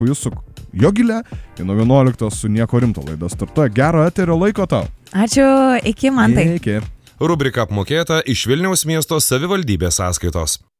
Jūs su Jogile, nuo 11 su Nieko rimto laida startuoja. Gero eterio laiko tau. Ačiū, iki Mantai. Iki. Rubrika apmokėta iš Vilniaus miesto savivaldybės sąskaitos.